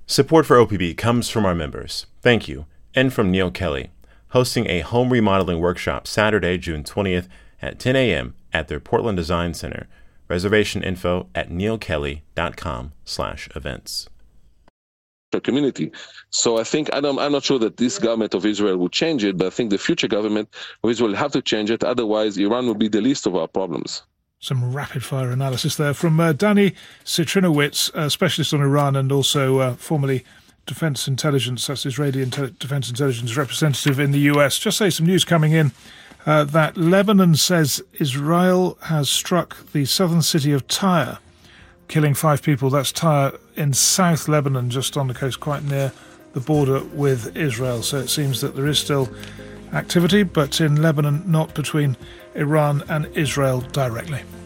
Support for OPB comes from our members. Thank you. And from Neil Kelly, hosting a home remodeling workshop Saturday, June 20th at 10 a.m. at their Portland Design Center. Reservation info at neilkelly.com/events. Community. So I think I'm not sure that this government of Israel will change it, but I think the future government of Israel will have to change it. Otherwise, Iran will be the least of our problems. Some rapid-fire analysis there from Danny Citrinowicz, a specialist on Iran and also formerly Defense Intelligence, that's Israeli Defense Intelligence representative in the US. Just say some news coming in that Lebanon says Israel has struck the southern city of Tyre, killing 5 people. That's Tyre in South Lebanon, just on the coast, quite near the border with Israel. So it seems that there is still activity, but in Lebanon, not between Iran and Israel directly.